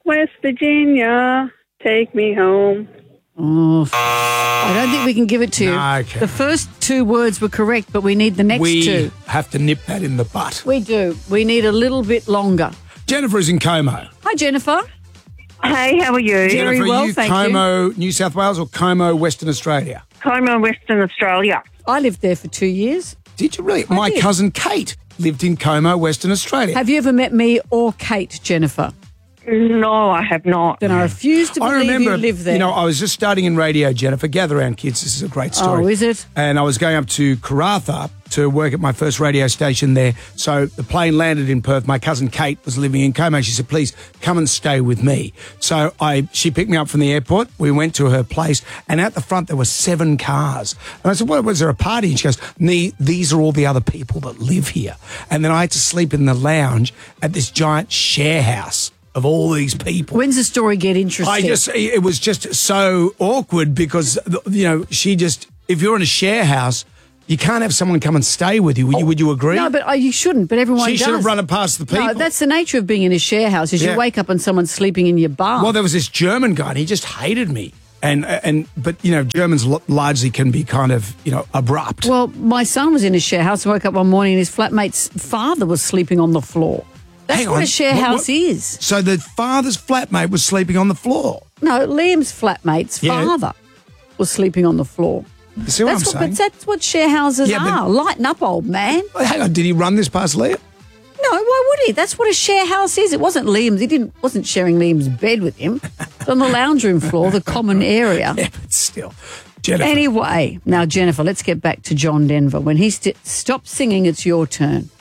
West Virginia, take me home. Oh, I don't think we can give it to you. No, okay. The first two words were correct, but we need the next We two. have to nip that in the butt. We do. We need a little bit longer. Jennifer is in Como. Hi, Jennifer. Hey, how are you? Very Jennifer, well, are you thank Como, New South Wales, or Como, Western Australia? Como, Western Australia. I lived there for 2 years. Did you really? My did. cousin Kate lived in Como, Western Australia. Have you ever met me or Kate, Jennifer? No, I have not. Then I refuse to I believe remember, you live there. I was just starting in radio, Jennifer. Gather round, kids. This is a great story. Oh, is it? And I was going up to Karratha to work at my first radio station there. So the plane landed in Perth. My cousin Kate was living in Como. She said, please come and stay with me. So she picked me up from the airport. We went to her place, and at the front there were 7 cars. And I said, what, was there a party? And she goes, these are all the other people that live here. And then I had to sleep in the lounge at this giant share house of all these people. When's the story get interesting? It was just so awkward because, if you're in a share house, you can't have someone come and stay with you. Would you agree? No, but you shouldn't, but everyone She does. should have run it past the people. No, that's the nature of being in a share house, is Yeah. you wake up and someone's sleeping in your bar. Well, there was this German guy, and he just hated me. But Germans largely can be kind of, abrupt. Well, my son was in a share house. I woke up one morning and his flatmate's father was sleeping on the floor. That's Hang what on. a share house is. So the father's flatmate was sleeping on the floor. No, Liam's flatmate's Yeah. father was sleeping on the floor. You see what I'm saying? But that's what share houses Yeah, but- are. Lighten up, old man. Hang on, did he run this past Liam? No, why would he? That's what a share house is. It wasn't Liam's. Wasn't sharing Liam's bed with him. It's on the lounge room floor, the common area. Yeah, but still. Jennifer. Anyway, now, Jennifer, let's get back to John Denver. When he stops singing, it's your turn.